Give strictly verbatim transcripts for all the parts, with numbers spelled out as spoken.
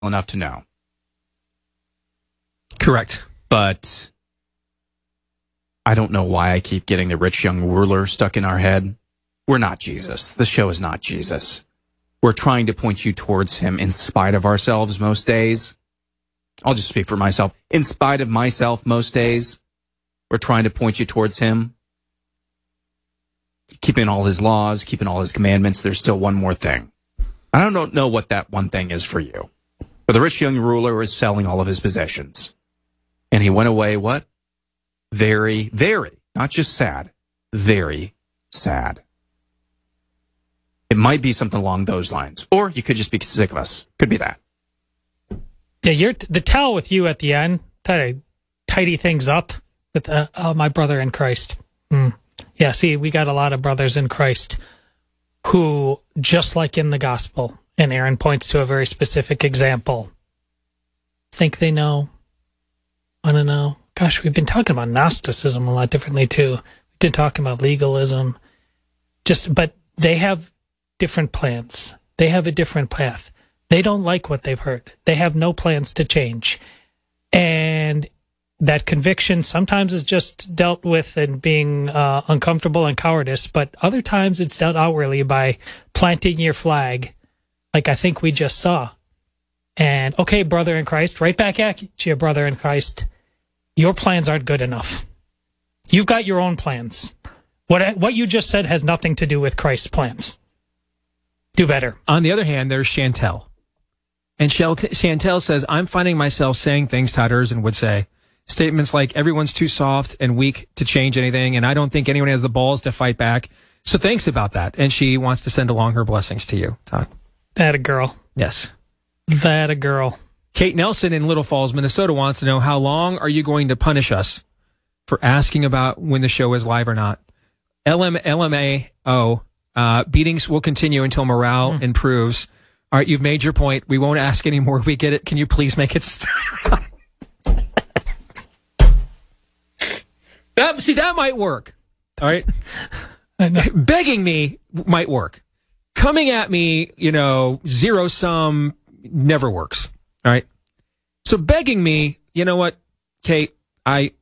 enough to know. Correct. But I don't know why I keep getting the rich young ruler stuck in our head. We're not Jesus. The show is not Jesus. We're trying to point you towards him in spite of ourselves most days. I'll just speak for myself. In spite of myself most days, we're trying to point you towards him. Keeping all his laws, keeping all his commandments. There's still one more thing. I don't know what that one thing is for you. But the rich young ruler is selling all of his possessions. And he went away, what? Very, very, not just sad, very sad. It might be something along those lines. Or you could just be sick of us. Could be that. Yeah, you're t- the tell with you at the end, try to tidy things up with uh, oh, my brother in Christ. Mm. Yeah, see, we got a lot of brothers in Christ who, just like in the gospel, and Aaron points to a very specific example, think they know, want to know. Gosh, we've been talking about Gnosticism a lot differently, too. We've been talking about legalism. Just, but they have different plans. They have a different path. They don't like what they've heard. They have no plans to change. And that conviction sometimes is just dealt with in being uh, uncomfortable and cowardice, but other times it's dealt outwardly by planting your flag, like I think we just saw. And, okay, brother in Christ, right back at you, brother in Christ. Your plans aren't good enough. You've got your own plans. What what you just said has nothing to do with Christ's plans. Do better. On the other hand, there's Chantel. And Chantel says, I'm finding myself saying things Todd Erzin would say. Statements like, everyone's too soft and weak to change anything, and I don't think anyone has the balls to fight back. So thanks about that. And she wants to send along her blessings to you, Todd. That a girl. Yes. That a girl. Kate Nelson in Little Falls, Minnesota wants to know, how long are you going to punish us for asking about when the show is live or not? L M L M A O, uh, beatings will continue until morale mm. improves. All right, you've made your point. We won't ask anymore. We get it. Can you please make it stop? that, see, that might work. All right? Begging me might work. Coming at me, you know, zero sum never works. All right? So begging me, you know what, Kate, I...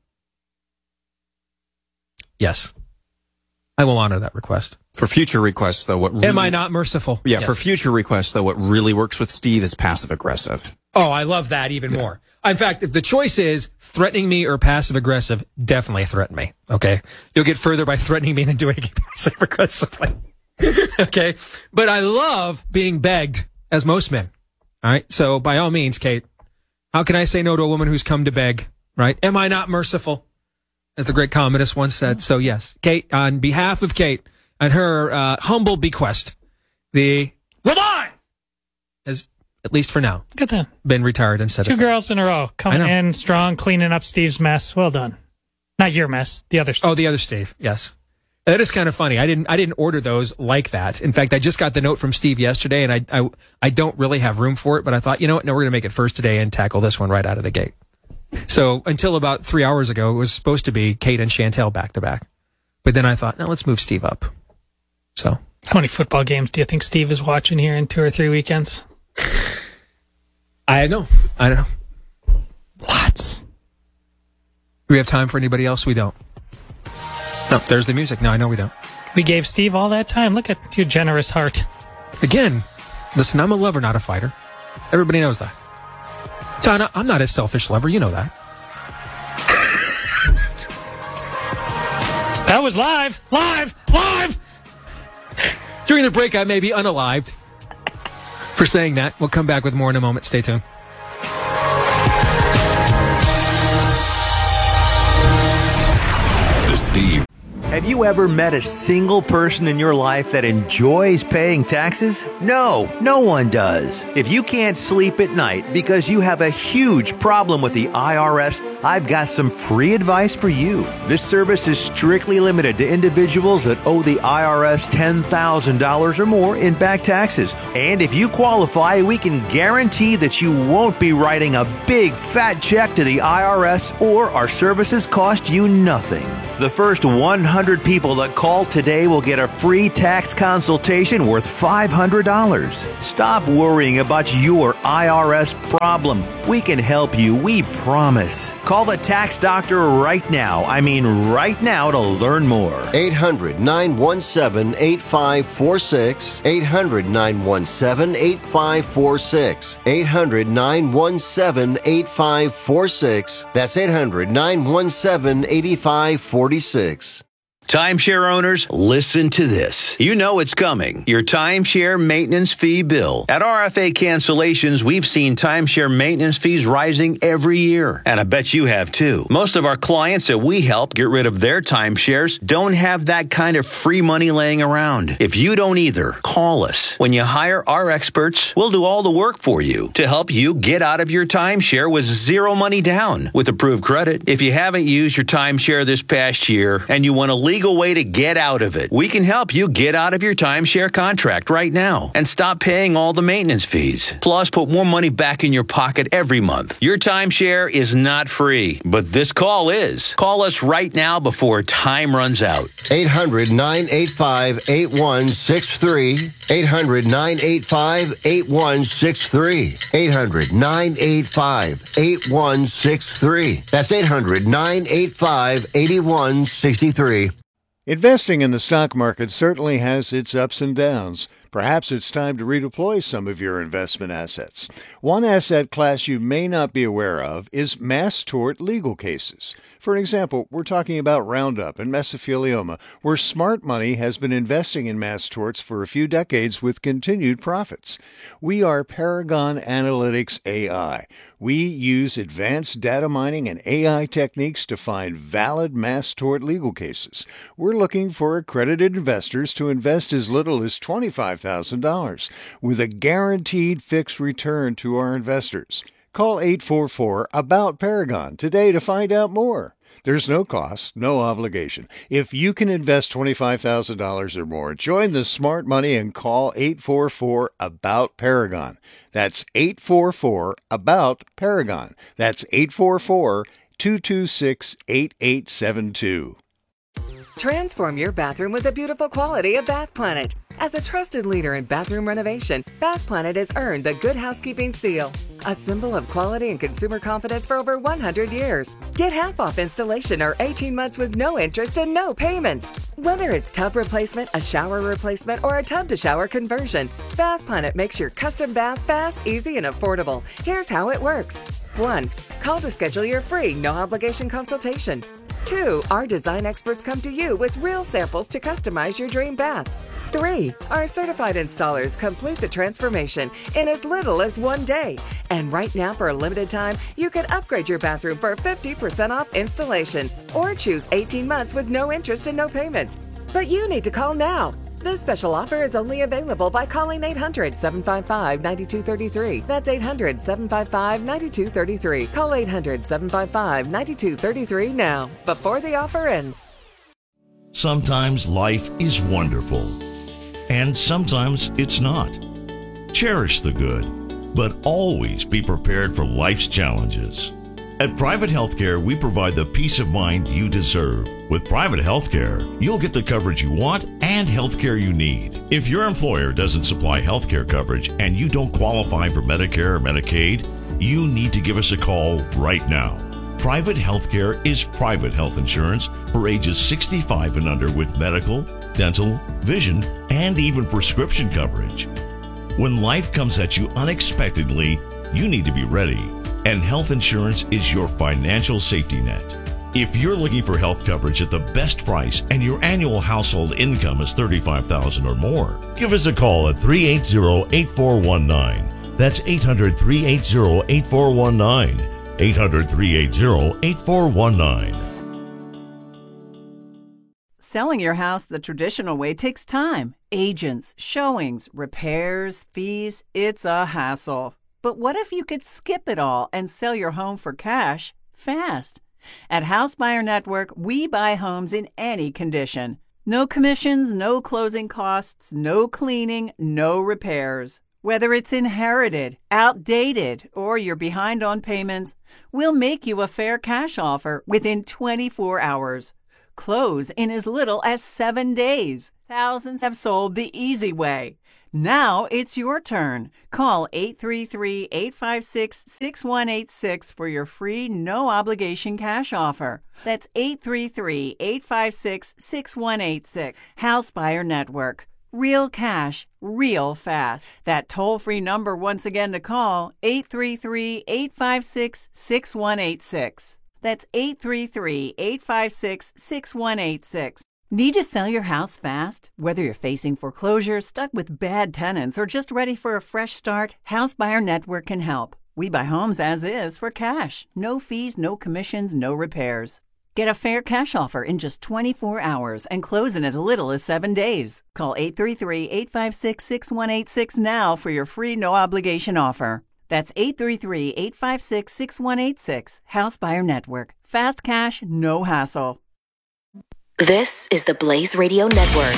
Yes. I will honor that request. For future requests, though, what really... Am I not merciful? Yeah, yes. For future requests, though, what really works with Steve is passive-aggressive. Oh, I love that even yeah. more. In fact, if the choice is threatening me or passive-aggressive, definitely threaten me, okay? You'll get further by threatening me than doing it passive-aggressively, okay? But I love being begged, as most men, all right? So, by all means, Kate, how can I say no to a woman who's come to beg, right? Am I not merciful? As the great communist once said. So, yes, Kate, on behalf of Kate and her uh, humble bequest, the Lamont has, at least for now, Look at that. been retired and set Two aside. girls in a row coming in strong, cleaning up Steve's mess. Well done. Not your mess, the other Steve. Oh, the other Steve, yes. That is kind of funny. I didn't I didn't order those like that. In fact, I just got the note from Steve yesterday, and I, I, I don't really have room for it, but I thought, you know what, no, we're going to make it first today and tackle this one right out of the gate. So until about three hours ago, it was supposed to be Kate and Chantel back to back. But then I thought, no, let's move Steve up. So, how many football games do you think Steve is watching here in two or three weekends? I don't know. I don't know. Lots. Do we have time for anybody else? We don't. No, there's the music. No, I know we don't. We gave Steve all that time. Look at your generous heart. Again, listen, I'm a lover, not a fighter. Everybody knows that. Todd, I'm not a selfish lover. You know that. That was live. Live. Live. During the break, I may be unalived for saying that. We'll come back with more in a moment. Stay tuned. The Steve. Have you ever met a single person in your life that enjoys paying taxes? No, no one does. If you can't sleep at night because you have a huge problem with the I R S, I've got some free advice for you. This service is strictly limited to individuals that owe the I R S ten thousand dollars or more in back taxes. And if you qualify, we can guarantee that you won't be writing a big fat check to the I R S, or our services cost you nothing. The first one hundred people that call today will get a free tax consultation worth five hundred dollars. Stop worrying about your I R S problem. We can help you, we promise. Call the tax doctor right now. I mean right now to learn more. eight hundred, nine one seven, eight five four six. eight hundred, nine one seven, eight five four six. eight hundred, nine one seven, eight five four six. That's eight hundred, nine one seven, eight five four six. Timeshare owners, listen to this. You know it's coming. Your timeshare maintenance fee bill. At R F A Cancellations, we've seen timeshare maintenance fees rising every year. And I bet you have too. Most of our clients that we help get rid of their timeshares don't have that kind of free money laying around. If you don't either, call us. When you hire our experts, we'll do all the work for you to help you get out of your timeshare with zero money down with approved credit. If you haven't used your timeshare this past year and you want to leave legal way to get out of it. We can help you get out of your timeshare contract right now and stop paying all the maintenance fees. Plus, put more money back in your pocket every month. Your timeshare is not free, but this call is. Call us right now before time runs out. eight hundred, nine eight five, eight one six three. eight hundred, nine eight five, eight one six three. eight hundred, nine eight five, eight one six three. That's eight hundred, nine eight five, eight one six three. Investing in the stock market certainly has its ups and downs. Perhaps it's time to redeploy some of your investment assets. One asset class you may not be aware of is mass tort legal cases. For example, we're talking about Roundup and mesothelioma, where smart money has been investing in mass torts for a few decades with continued profits. We are Paragon Analytics A I. We use advanced data mining and A I techniques to find valid mass tort legal cases. We're looking for accredited investors to invest as little as twenty-five thousand dollars with a guaranteed fixed return to our investors. Call eight four four, ABOUT Paragon today to find out more. There's no cost, no obligation. If you can invest twenty-five thousand dollars or more, join the smart money and call eight four four, ABOUT Paragon. That's eight four four, ABOUT Paragon. That's eight four four, two two six, eight eight seven two. Transform your bathroom with the beautiful quality of Bath Planet. As a trusted leader in bathroom renovation, Bath Planet has earned the Good Housekeeping seal, a symbol of quality and consumer confidence for over one hundred years. Get half off installation or eighteen months with no interest and no payments. Whether it's tub replacement, a shower replacement, or a tub-to-shower conversion, Bath Planet makes your custom bath fast, easy, and affordable. Here's how it works. one. Call to schedule your free, no-obligation consultation. two. Our design experts come to you with real samples to customize your dream bath. three. Our certified installers complete the transformation in as little as one day. And right now, for a limited time, you can upgrade your bathroom for fifty percent off installation or choose eighteen months with no interest and no payments. But you need to call now. This special offer is only available by calling eight hundred, seven five five, nine two three three. That's eight hundred, seven five five, nine two three three. Call eight hundred, seven five five, nine two three three now, before the offer ends. Sometimes life is wonderful, and sometimes it's not. Cherish the good, but always be prepared for life's challenges. At Private Healthcare, we provide the peace of mind you deserve. With Private Healthcare, you'll get the coverage you want and healthcare you need. If your employer doesn't supply healthcare coverage and you don't qualify for Medicare or Medicaid, you need to give us a call right now. Private Healthcare is private health insurance for ages sixty-five and under with medical, dental, vision, and even prescription coverage. When life comes at you unexpectedly, you need to be ready. And health insurance is your financial safety net. If you're looking for health coverage at the best price and your annual household income is thirty-five thousand dollars or more, give us a call at three eight zero, eight four one nine. That's eight hundred, three eight zero, eight four one nine. eight hundred, three eight zero, eight four one nine. Selling your house the traditional way takes time. Agents, showings, repairs, fees. It's a hassle. But what if you could skip it all and sell your home for cash fast? At House Buyer Network, we buy homes in any condition. No commissions, no closing costs, no cleaning, no repairs. Whether it's inherited, outdated, or you're behind on payments, we'll make you a fair cash offer within twenty-four hours. close in as little as seven days. Thousands have sold the easy way. Now it's your turn. Call eight three three, eight five six, six one eight six for your free no-obligation cash offer. That's eight three three, eight five six, six one eight six. House Buyer Network. Real cash, real fast. That toll-free number once again to call, eight three three, eight five six, six one eight six. That's eight three three, eight five six, six one eight six. Need to sell your house fast? Whether you're facing foreclosure, stuck with bad tenants, or just ready for a fresh start, House Buyer Network can help. We buy homes as is for cash. No fees, no commissions, no repairs. Get a fair cash offer in just twenty-four hours and close in as little as seven days. Call eight three three, eight five six, six one eight six now for your free no-obligation offer. That's eight three three, eight five six, six one eight six. House Buyer Network. Fast cash, no hassle. This is the Blaze Radio Network.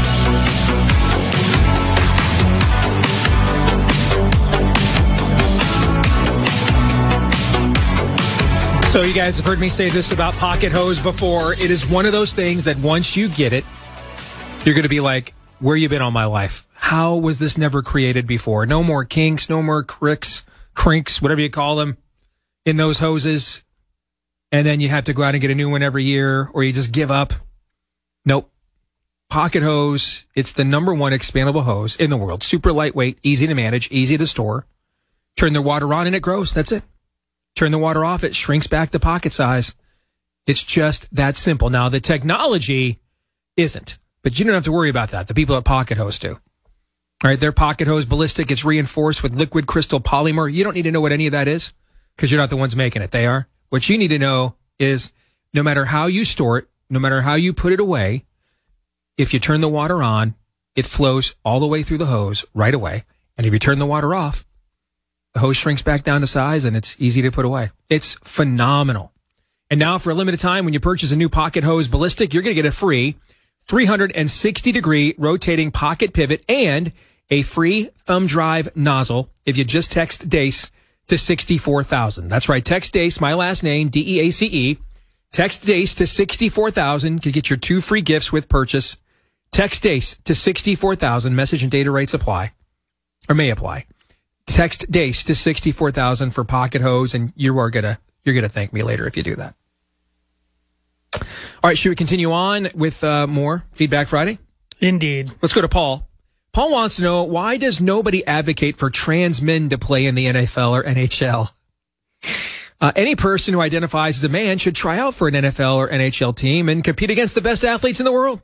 So you guys have heard me say this about Pocket Hose before. It is one of those things that once you get it, you're going to be like, where you been all my life? How was this never created before? No more kinks, no more cricks, crinks, whatever you call them, in those hoses. And then you have to go out and get a new one every year, or you just give up. Nope. Pocket Hose, it's the number one expandable hose in the world. Super lightweight, easy to manage, easy to store. Turn the water on and it grows. That's it. Turn the water off, it shrinks back to pocket size. It's just that simple. Now, the technology isn't, but you don't have to worry about that. The people at Pocket Hose do. All right, their Pocket Hose Ballistic, it's reinforced with liquid crystal polymer. You don't need to know what any of that is because you're not the ones making it. They are. What you need to know is no matter how you store it, no matter how you put it away, if you turn the water on, it flows all the way through the hose right away. And if you turn the water off, the hose shrinks back down to size and it's easy to put away. It's phenomenal. And now for a limited time, when you purchase a new Pocket Hose Ballistic, you're going to get a free three sixty degree rotating pocket pivot and a free thumb drive nozzle if you just text DACE to sixty-four thousand. That's right. Text DACE, my last name, D E A C E. Text DACE to sixty-four thousand to get your two free gifts with purchase. Text DACE to sixty-four thousand. Message and data rates apply, or may apply. Text DACE to sixty-four thousand for Pocket Hose, and you are gonna you're gonna thank me later if you do that. All right, should we continue on with uh, more Feedback Friday? Indeed. Let's go to Paul. Paul wants to know, why does nobody advocate for trans men to play in the N F L or N H L? Uh, any person who identifies as a man should try out for an N F L or N H L team and compete against the best athletes in the world.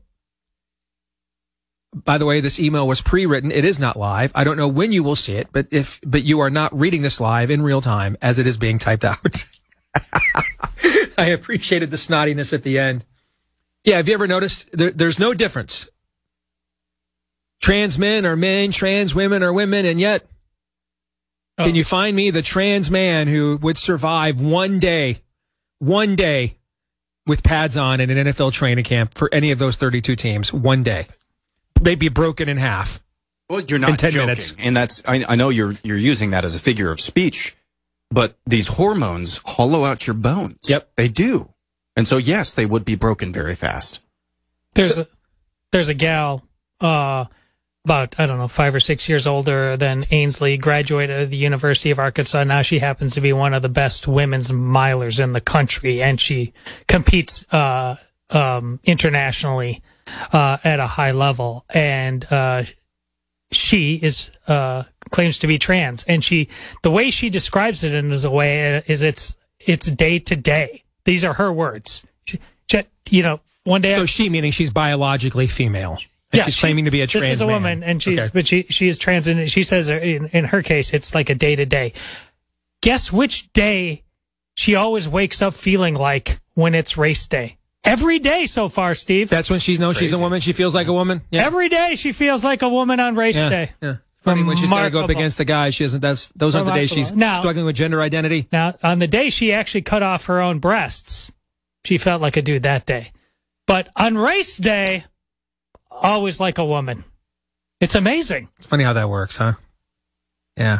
By the way, this email was pre-written. It is not live. I don't know when you will see it, but if but you are not reading this live in real time as it is being typed out. I appreciated the snottiness at the end. Yeah, have you ever noticed there, there's no difference? Trans men are men, trans women are women, and yet oh. Can you find me the trans man who would survive one day, one day with pads on in an N F L training camp for any of those thirty-two teams? One day. They'd be broken in half. Well, you're not in ten joking. minutes. And that's, I, I know you're you're using that as a figure of speech, but these hormones hollow out your bones. Yep. They do. And so, yes, they would be broken very fast. There's so, a, there's a gal, uh, about, I don't know, five or six years older than Ainsley, graduated the University of Arkansas. Now she happens to be one of the best women's milers in the country, and she competes uh, um, internationally uh, at a high level. And uh, she is uh, claims to be trans, and she the way she describes it in is a way is it's it's day to day. These are her words. She, she, you know, one day. So I, she meaning she's biologically female. And yeah, she's she, claiming to be a trans This is a man. woman, and she, okay. but she, she is trans, and she says in, in her case, it's like a day to day. Guess which day she always wakes up feeling like when it's race day? Every day so far, Steve. That's when she knows she's a woman. She feels like a woman. Yeah. Every day she feels like a woman on race yeah. day. Yeah. Funny when she's got to go up Remarkable. against the guy. She isn't. That's those aren't the days she's Now- struggling with gender identity. Now, on the day she actually cut off her own breasts, she felt like a dude that day. But on race day, always like a woman. It's amazing. It's funny how that works, huh? Yeah.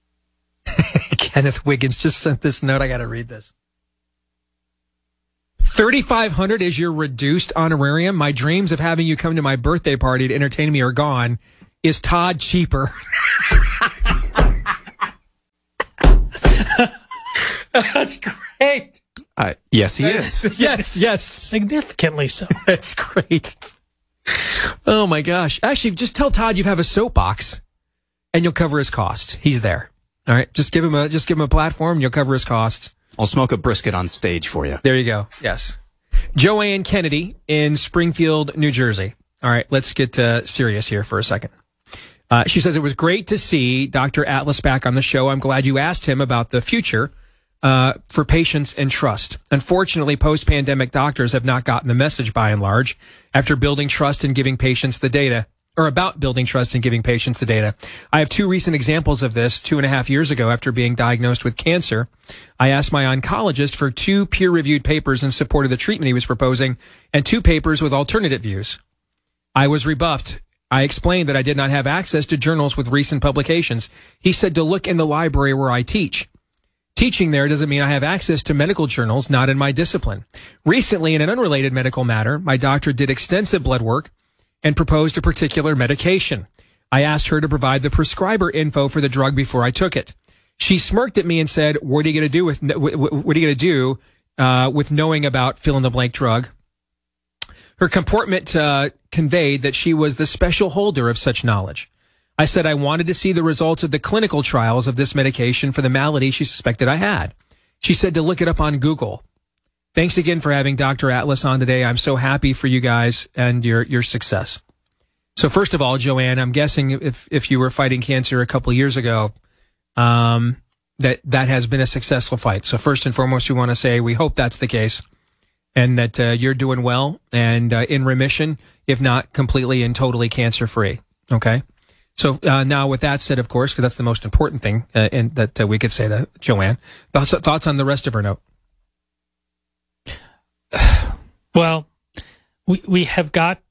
Kenneth Wiggins just sent this note. I got to read this. thirty-five hundred is your reduced honorarium. My dreams of having you come to my birthday party to entertain me are gone. Is Todd cheaper? That's great. Uh, yes, he is. Yes, yes. Significantly so. That's great. Oh, my gosh. Actually, just tell Todd you have a soapbox, and you'll cover his costs. He's there. All right? Just give him a just give him a platform, and you'll cover his costs. I'll smoke a brisket on stage for you. There you go. Yes. Joanne Kennedy in Springfield, New Jersey. All right, let's get uh, serious here for a second. Uh, she says, it was great to see Doctor Atlas back on the show. I'm glad you asked him about the future uh, for patients and trust. Unfortunately, post-pandemic doctors have not gotten the message by and large after building trust and giving patients the data, or about building trust and giving patients the data. I have two recent examples of this. Two and a half years ago, after being diagnosed with cancer, I asked my oncologist for two peer-reviewed papers in support of the treatment he was proposing and two papers with alternative views. I was rebuffed. I explained that I did not have access to journals with recent publications. He said to look in the library where I teach. Teaching there doesn't mean I have access to medical journals, not in my discipline. Recently, in an unrelated medical matter, my doctor did extensive blood work and proposed a particular medication. I asked her to provide the prescriber info for the drug before I took it. She smirked at me and said, what are you going to do with, what are you going to do, uh, with knowing about fill in the blank drug? Her comportment, uh, conveyed that she was the special holder of such knowledge. I said I wanted to see the results of the clinical trials of this medication for the malady she suspected I had. She said to look it up on Google. Thanks again for having Doctor Atlas on today. I'm so happy for you guys and your, your success. So first of all, Joanne, I'm guessing if, if you were fighting cancer a couple of years ago, um, that, that has been a successful fight. So first and foremost, we want to say we hope that's the case and that uh, you're doing well and uh, in remission, if not completely and totally cancer free. Okay. So uh, now with that said, of course, because that's the most important thing uh, and that uh, we could say to Joanne, thoughts, thoughts on the rest of her note? Well, we we have got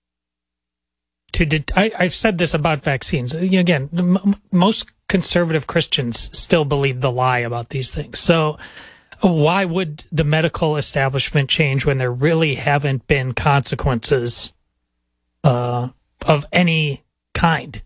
to. De- I, I've said this about vaccines. Again, m- most conservative Christians still believe the lie about these things. So why would the medical establishment change when there really haven't been consequences uh, of any kind?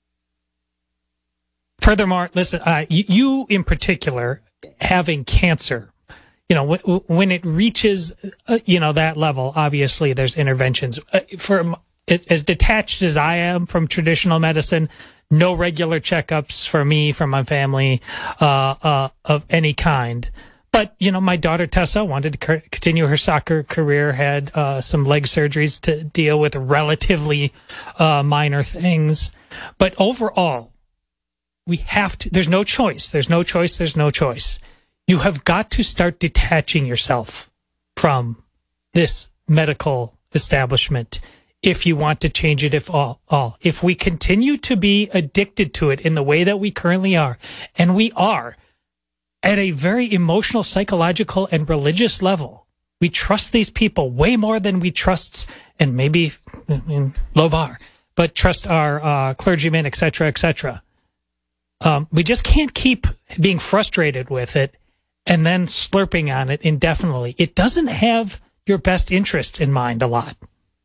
Furthermore, listen, uh, you, you in particular having cancer. You know, w- when it reaches, uh, you know, that level, obviously there's interventions. Uh, for as detached as I am from traditional medicine, no regular checkups for me, for my family, uh, uh, of any kind. But, you know, my daughter Tessa wanted to c- continue her soccer career, had uh, some leg surgeries to deal with relatively uh, minor things. But overall, we have to, there's no choice. There's no choice. There's no choice. You have got to start detaching yourself from this medical establishment if you want to change it, if all, all. If we continue to be addicted to it in the way that we currently are, and we are at a very emotional, psychological, and religious level, we trust these people way more than we trust, and maybe in low bar, but trust our uh, clergymen, et cetera, et cetera. Um, we just can't keep being frustrated with it and then slurping on it indefinitely. It doesn't have your best interests in mind a lot.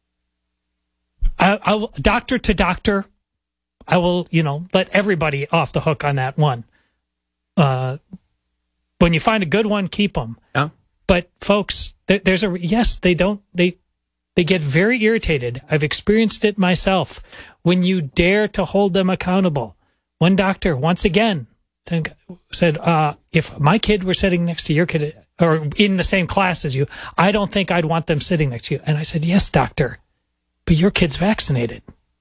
I, I will, doctor to doctor, I will, you know, let everybody off the hook on that one. Uh, when you find a good one, keep them. Yeah. But folks, there, there's a, yes, they don't, they, they get very irritated. I've experienced it myself. When you dare to hold them accountable. One doctor, once again, said, uh, if my kid were sitting next to your kid or in the same class as you, I don't think I'd want them sitting next to you. And I said, yes, doctor, but your kid's vaccinated.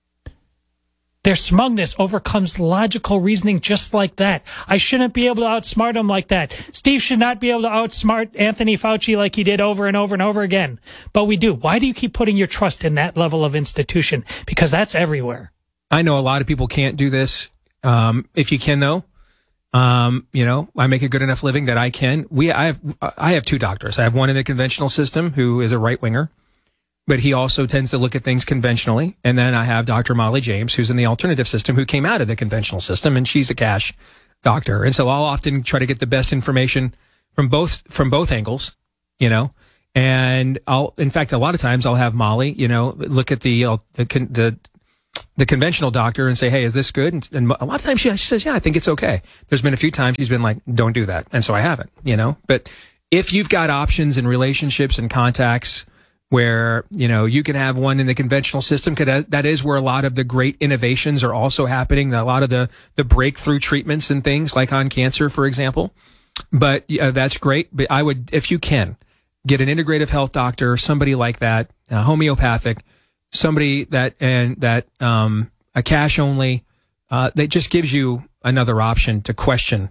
Their smugness overcomes logical reasoning just like that. I shouldn't be able to outsmart him like that. Steve should not be able to outsmart Anthony Fauci like he did over and over and over again. But we do. Why do you keep putting your trust in that level of institution? Because that's everywhere. I know a lot of people can't do this. Um, if you can, though, um, you know, I make a good enough living that I can. We, I have, I have two doctors. I have one in the conventional system who is a right winger, but he also tends to look at things conventionally. And then I have Doctor Molly James, who's in the alternative system, who came out of the conventional system, and she's a cash doctor. And so I'll often try to get the best information from both, from both angles, you know, And I'll, in fact, a lot of times I'll have Molly, you know, look at the, uh, the, the, the conventional doctor and say, hey, is this good? And, and a lot of times she, she says, yeah, I think it's okay. There's been a few times she's been like, don't do that. And so I haven't, you know, but if you've got options and relationships and contacts where, you know, you can have one in the conventional system, because that is where a lot of the great innovations are also happening. A lot of the, the breakthrough treatments and things like on cancer, for example. But uh, that's great. But I would, if you can, get an integrative health doctor, somebody like that, uh, homeopathic, somebody that, and that, um, a cash only, uh, that just gives you another option to question,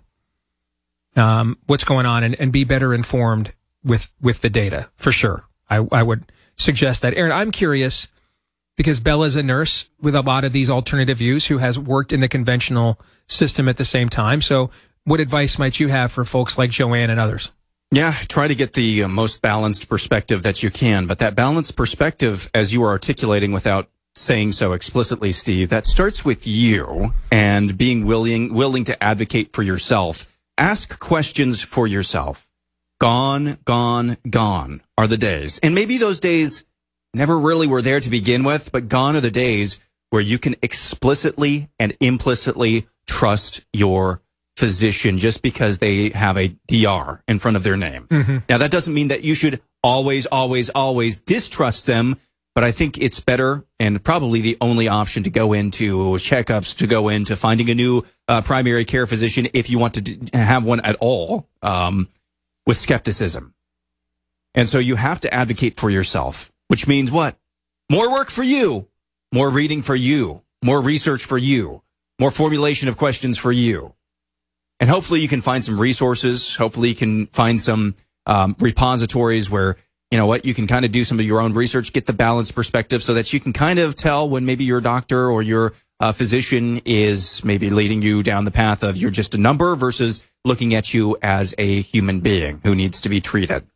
um, what's going on and, and be better informed with, with the data, for sure. I, I would suggest that. Aaron, I'm curious because Bella's a nurse with a lot of these alternative views who has worked in the conventional system at the same time. So what advice might you have for folks like Joanne and others? Yeah, try to get the most balanced perspective that you can. But that balanced perspective, as you are articulating without saying so explicitly, Steve, that starts with you and being willing, willing to advocate for yourself. Ask questions for yourself. Gone, gone, gone are the days. And maybe those days never really were there to begin with, but gone are the days where you can explicitly and implicitly trust your physician just because they have a D R in front of their name. Mm-hmm. Now, that doesn't mean that you should always, always, always distrust them, but I think it's better and probably the only option to go into checkups, to go into finding a new uh, primary care physician if you want to d- have one at all. Um, with skepticism. And so you have to advocate for yourself, which means what? More work for you, more reading for you, more research for you, more formulation of questions for you. And hopefully you can find some resources. Hopefully you can find some um, repositories where, you know what, you can kind of do some of your own research, get the balanced perspective so that you can kind of tell when maybe your doctor or your uh, physician is maybe leading you down the path of you're just a number versus looking at you as a human being who needs to be treated.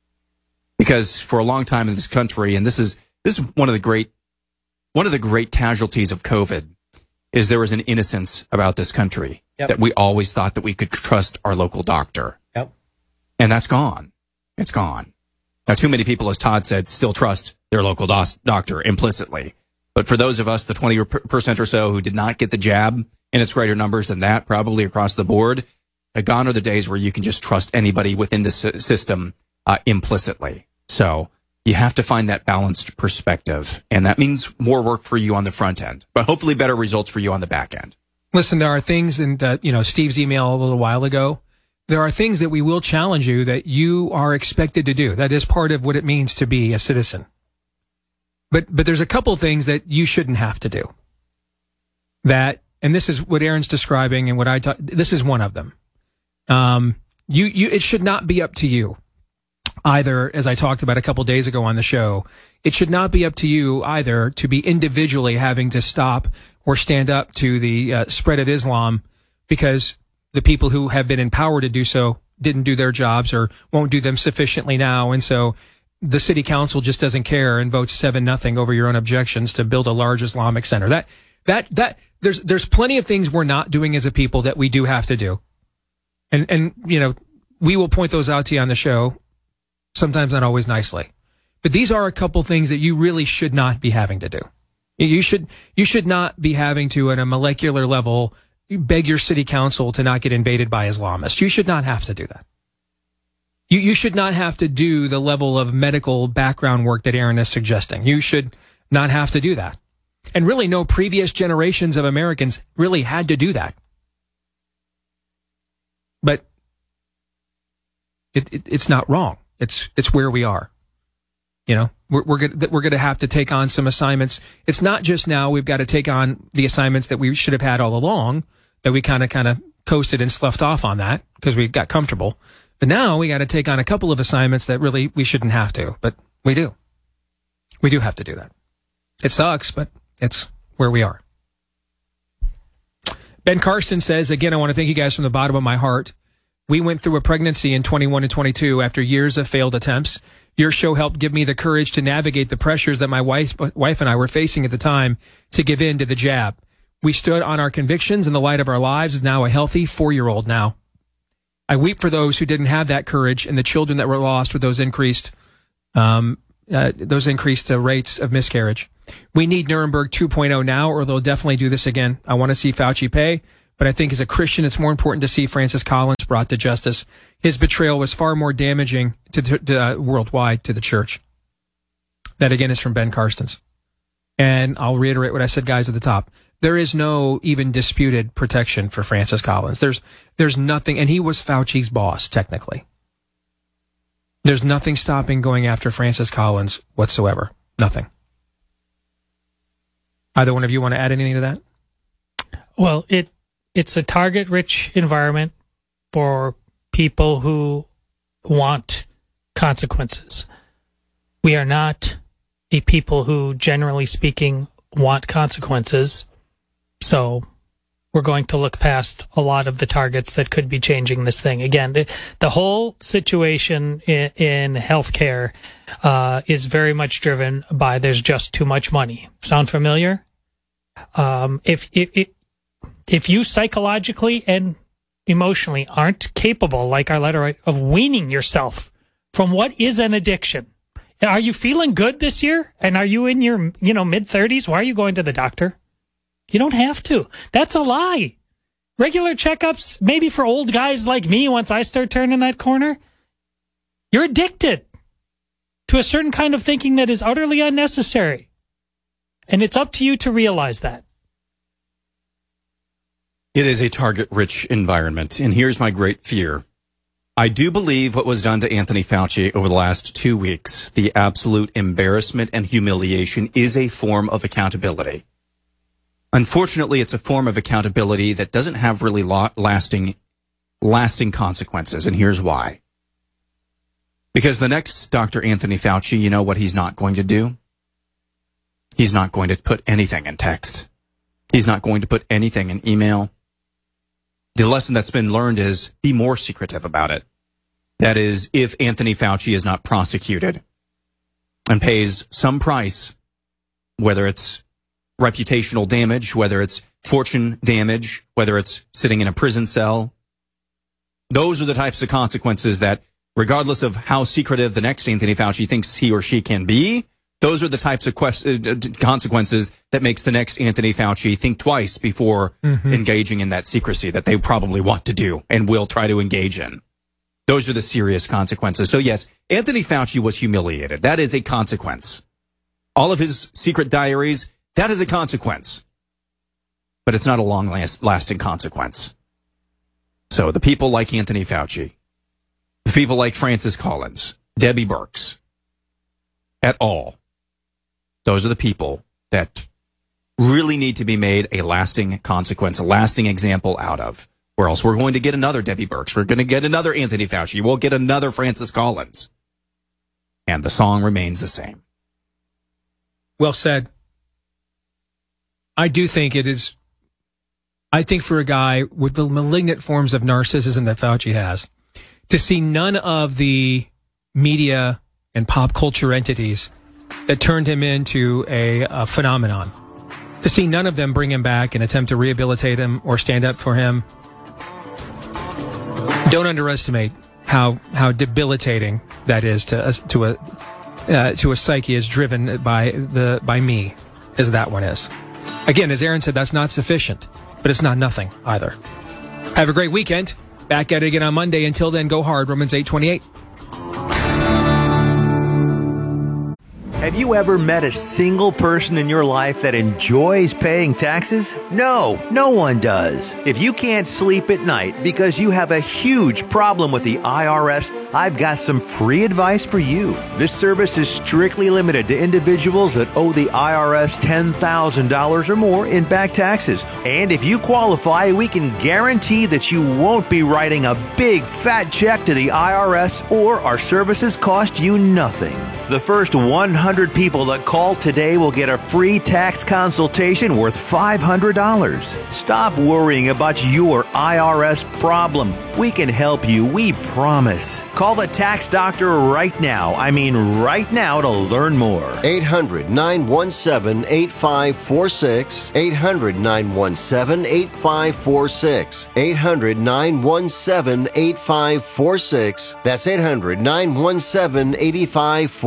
Because for a long time in this country, and this is this is one of the great one of the great casualties of COVID, is there was an innocence about this country. Yep. That we always thought that we could trust our local doctor. Yep. And that's gone. It's gone. Now, too many people, as Todd said, still trust their local dos- doctor implicitly. But for those of us, the twenty percent or so who did not get the jab in its greater numbers than that, probably across the board, gone are the days where you can just trust anybody within the system uh, implicitly. So you have to find that balanced perspective, and that means more work for you on the front end, but hopefully better results for you on the back end. Listen, there are things in the, you know, Steve's email a little while ago. There are things that we will challenge you that you are expected to do. That is part of what it means to be a citizen. But but there's a couple things that you shouldn't have to do. That, and this is what Aaron's describing, and what I talk, this is one of them. Um, you, you, it should not be up to you either, as I talked about a couple days ago on the show. It should not be up to you either to be individually having to stop or stand up to the uh, spread of Islam because the people who have been empowered to do so didn't do their jobs or won't do them sufficiently now. And so the city council just doesn't care and votes seven nothing over your own objections to build a large Islamic center. That, that, that, there's, there's plenty of things we're not doing as a people that we do have to do. And, and, you know, we will point those out to you on the show, sometimes not always nicely. But these are a couple things that you really should not be having to do. You should, you should not be having to, at a molecular level, beg your city council to not get invaded by Islamists. You should not have to do that. You, you should not have to do the level of medical background work that Aaron is suggesting. You should not have to do that. And really, no previous generations of Americans really had to do that. But it, it, it's not wrong. It's, it's where we are. You know, we're, we're going we're going to have to take on some assignments. It's not just now. We've got to take on the assignments that we should have had all along, that we kind of, kind of coasted and sloughed off on that because we got comfortable. But now we got to take on a couple of assignments that really we shouldn't have to, but we do. We do have to do that. It sucks, but it's where we are. Ben Karsten says, again, I want to thank you guys from the bottom of my heart. We went through a pregnancy in twenty-one and twenty-two after years of failed attempts. Your show helped give me the courage to navigate the pressures that my wife, wife and I were facing at the time to give in to the jab. We stood on our convictions, and the light of our lives is now a healthy four-year-old now. I weep for those who didn't have that courage and the children that were lost with those increased Um, uh, those increased uh, rates of miscarriage. We need Nuremberg two point oh now, or they'll definitely do this again. I want to see Fauci pay, but I think as a Christian, it's more important to see Francis Collins brought to justice. His betrayal was far more damaging to, to, to uh, worldwide to the church. That again is from Ben Carstens. And I'll reiterate what I said, guys, at the top. There is no even disputed protection for Francis Collins. There's, there's nothing, and he was Fauci's boss, technically. There's nothing stopping going after Francis Collins whatsoever. Nothing. Either one of you want to add anything to that? Well, it it's a target-rich environment for people who want consequences. We are not a people who, generally speaking, want consequences. So we're going to look past a lot of the targets that could be changing this thing. Again, the, the whole situation in, in healthcare uh, is very much driven by there's just too much money. Sound familiar? Um, if, if, if you psychologically and emotionally aren't capable, like our letter, right, of weaning yourself from what is an addiction, are you feeling good this year? And are you in your, you know, mid thirties? Why are you going to the doctor? You don't have to. That's a lie. Regular checkups, maybe for old guys like me, once I start turning that corner, you're addicted to a certain kind of thinking that is utterly unnecessary. And it's up to you to realize that. It is a target-rich environment, and here's my great fear. I do believe what was done to Anthony Fauci over the last two weeks, the absolute embarrassment and humiliation, is a form of accountability. Unfortunately, it's a form of accountability that doesn't have really lo- lasting, lasting consequences, and here's why. Because the next Doctor Anthony Fauci, you know what he's not going to do? He's not going to put anything in text. He's not going to put anything in email. The lesson that's been learned is be more secretive about it. That is, if Anthony Fauci is not prosecuted and pays some price, whether it's reputational damage, whether it's fortune damage, whether it's sitting in a prison cell, those are the types of consequences that, regardless of how secretive the next Anthony Fauci thinks he or she can be, those are the types of quest- uh, consequences that makes the next Anthony Fauci think twice before mm-hmm. engaging in that secrecy that they probably want to do and will try to engage in. Those are the serious consequences. So yes, Anthony Fauci was humiliated. That is a consequence. All of his secret diaries, that is a consequence. But it's not a long-lasting consequence. So the people like Anthony Fauci, the people like Francis Collins, Debbie Birx, et al., those are the people that really need to be made a lasting consequence, a lasting example out of. Or else we're going to get another Debbie Birx. We're going to get another Anthony Fauci. We'll get another Francis Collins. And the song remains the same. Well said. I do think it is, I think for a guy with the malignant forms of narcissism that Fauci has, to see none of the media and pop culture entities that turned him into a, a phenomenon, to see none of them bring him back and attempt to rehabilitate him or stand up for him, don't underestimate how how debilitating that is to us, to a uh, to a psyche as driven by the by me as that one is. Again, as Aaron said, that's not sufficient, but it's not nothing either. Have a great weekend. Back at it again on Monday. Until then, go hard. Romans eight twenty-eight. Have you ever met a single person in your life that enjoys paying taxes? No, no one does. If you can't sleep at night because you have a huge problem with the I R S, I've got some free advice for you. This service is strictly limited to individuals that owe the I R S ten thousand dollars or more in back taxes. And if you qualify, we can guarantee that you won't be writing a big fat check to the I R S, or our services cost you nothing. The first one hundred people that call today will get a free tax consultation worth five hundred dollars. Stop worrying about your I R S problem. We can help you, we promise. Call the tax doctor right now. I mean right now to learn more. eight hundred, nine one seven, eight five four six. eight hundred, nine one seven, eight five four six. eight hundred, nine one seven, eight five four six. That's eight hundred, nine one seven, eight five four six.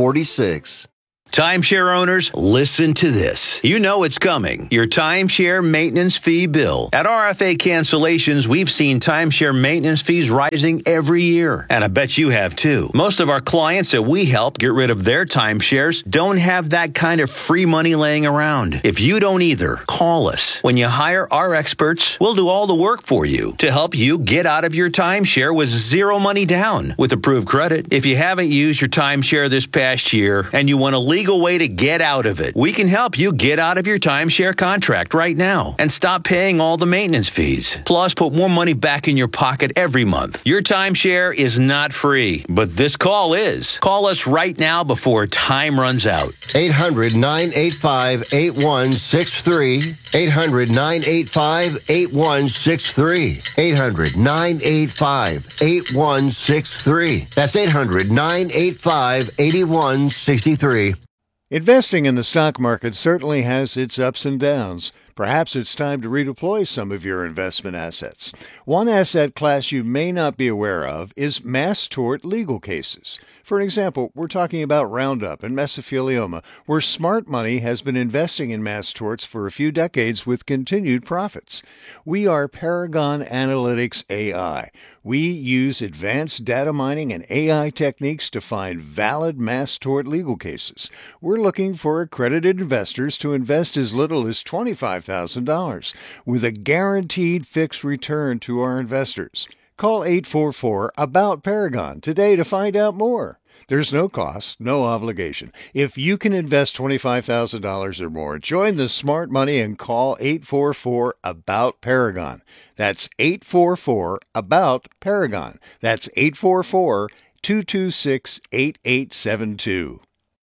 forty-six. Timeshare owners, listen to this. You know it's coming. Your timeshare maintenance fee bill. At R F A Cancellations, we've seen timeshare maintenance fees rising every year. And I bet you have too. Most of our clients that we help get rid of their timeshares don't have that kind of free money laying around. If you don't either, call us. When you hire our experts, we'll do all the work for you to help you get out of your timeshare with zero money down with approved credit. If you haven't used your timeshare this past year and you want to leave legal way to get out of it. We can help you get out of your timeshare contract right now and stop paying all the maintenance fees. Plus, put more money back in your pocket every month. Your timeshare is not free, but this call is. Call us right now before time runs out. eight hundred, nine eight five, eight one six three. eight hundred, nine eight five, eight one six three. eight hundred, nine eight five, eight one six three. That's eight hundred, nine eight five, eight one six three. Investing in the stock market certainly has its ups and downs. Perhaps it's time to redeploy some of your investment assets. One asset class you may not be aware of is mass tort legal cases. For example, we're talking about Roundup and mesothelioma, where smart money has been investing in mass torts for a few decades with continued profits. We are Paragon Analytics A I. We use advanced data mining and A I techniques to find valid mass tort legal cases. We're looking for accredited investors to invest as little as twenty-five thousand dollars with a guaranteed fixed return to our investors. Call eight four four, ABOUT Paragon today to find out more. There's no cost, no obligation. If you can invest twenty-five thousand dollars or more, join the smart money and call eight four four, ABOUT Paragon. That's eight four four, ABOUT Paragon. That's eight four four, two two six, eight eight seven two.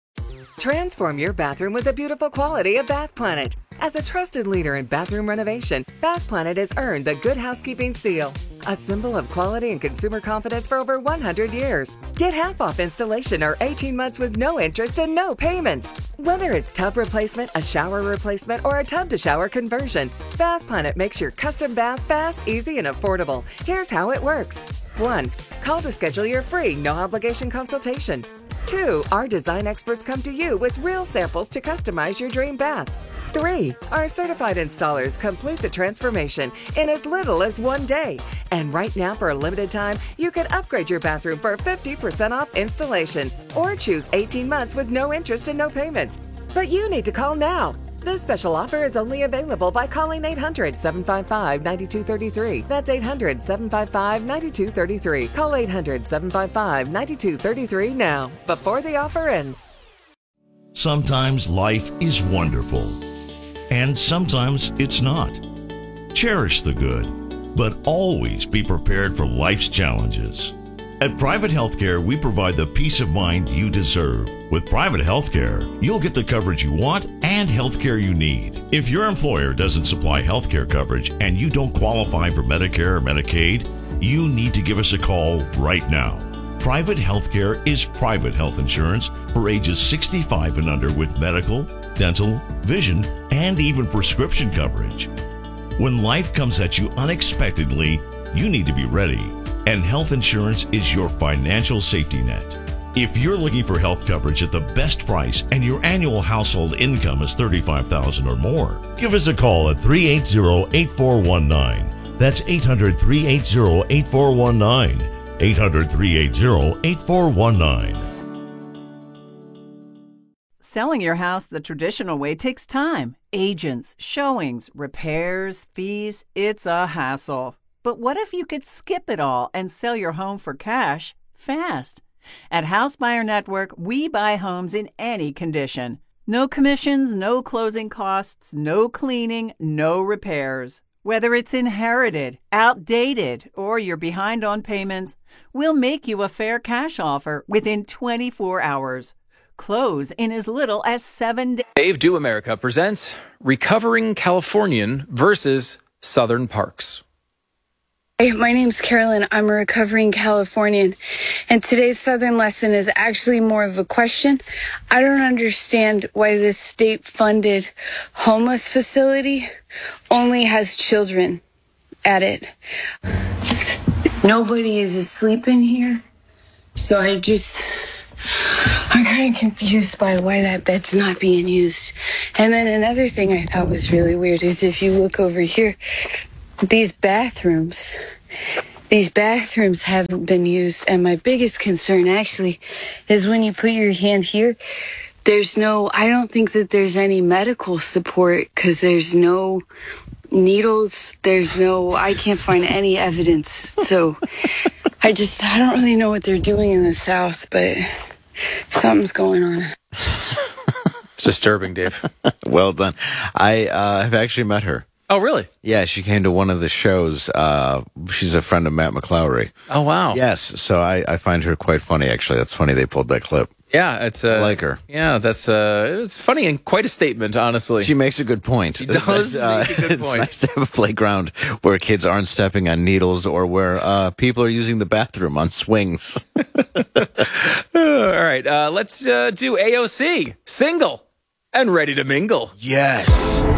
Transform your bathroom with the beautiful quality of Bath Planet. As a trusted leader in bathroom renovation, Bath Planet has earned the Good Housekeeping seal, a symbol of quality and consumer confidence for over one hundred years. Get half off installation or eighteen months with no interest and no payments. Whether it's tub replacement, a shower replacement, or a tub-to-shower conversion, Bath Planet makes your custom bath fast, easy, and affordable. Here's how it works. one. Call to schedule your free, no-obligation consultation. two. Our design experts come to you with real samples to customize your dream bath. three. Our certified installers complete the transformation in as little as one day. And right now, for a limited time, you can upgrade your bathroom for fifty percent off installation or choose eighteen months with no interest and no payments. But you need to call now. This special offer is only available by calling eight hundred, seven five five, nine two three three. That's eight hundred, seven five five, nine two three three. Call eight hundred, seven five five, nine two three three now, before the offer ends. Sometimes life is wonderful, and sometimes it's not. Cherish the good, but always be prepared for life's challenges. At Private Healthcare, we provide the peace of mind you deserve. With Private Healthcare, you'll get the coverage you want and healthcare you need. If your employer doesn't supply healthcare coverage and you don't qualify for Medicare or Medicaid, you need to give us a call right now. Private Healthcare is private health insurance for ages sixty-five and under with medical, dental, vision, and even prescription coverage. When life comes at you unexpectedly, you need to be ready. And health insurance is your financial safety net. If you're looking for health coverage at the best price and your annual household income is thirty-five thousand dollars or more, give us a call at three eight zero, eight four one nine. That's eight hundred, three eight zero, eight four one nine. eight hundred, three eight zero, eight four one nine. Selling your house the traditional way takes time. Agents, showings, repairs, fees, it's a hassle. But what if you could skip it all and sell your home for cash fast? At House Buyer Network, we buy homes in any condition. No commissions, no closing costs, no cleaning, no repairs. Whether it's inherited, outdated, or you're behind on payments, we'll make you a fair cash offer within twenty-four hours. Close in as little as seven days. Dave Do America presents Recovering Californian versus Southern Parks. Hey, my name's Carolyn. I'm a recovering Californian, and today's Southern lesson is actually more of a question. I don't understand why this state-funded homeless facility only has children at it. Nobody is asleep in here, so I just I'm kind of confused by why that bed's not being used. And then another thing I thought was really weird is if you look over here, these bathrooms, these bathrooms haven't been used. And my biggest concern actually is when you put your hand here, there's no, I don't think that there's any medical support because there's no needles. There's no, I can't find any evidence. So I just, I don't really know what they're doing in the South, but something's going on. It's disturbing, Dave. Well done. I uh, have actually met her. Oh, really? Yeah, she came to one of the shows. Uh, she's a friend of Matt McClowry. Oh, wow. Yes, so I, I find her quite funny, actually. That's funny they pulled that clip. Yeah, it's uh, I like her. Yeah, that's uh, it's funny and quite a statement, honestly. She makes a good point. She does uh, make a good it's point. It's nice to have a playground where kids aren't stepping on needles or where uh, people are using the bathroom on swings. All right, uh, let's uh, do A O C, single and ready to mingle. Yes.